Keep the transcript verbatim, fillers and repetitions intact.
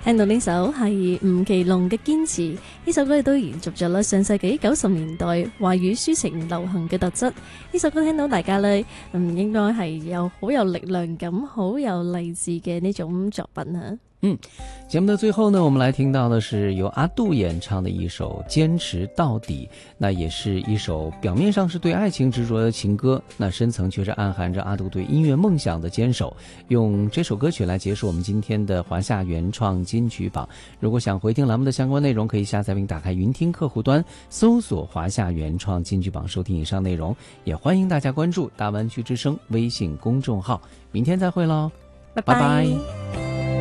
聽到呢首係吳奇隆嘅堅持，呢首歌亦都延續咗啦上世紀九十年代華語抒情流行嘅特質。呢首歌聽到大家呢，嗯，應該係有好有力量感、好有勵志嘅呢種作品啊。 嗯，節目的最後呢，我們來聽到的是由阿杜演唱的一首《堅持到底》，那也是一首表面上是對愛情執着的情歌，那深層卻是暗含着阿杜對音樂夢想的堅守。用這首歌曲來結束我們今天的華夏原創金曲榜。如果想回聽欄目的相關內容，可以下載並打開雲聽客戶端，搜索華夏原創金曲榜收聽以上內容。也歡迎大家關注大灣區之聲微信公眾號。明天再會咯，拜拜。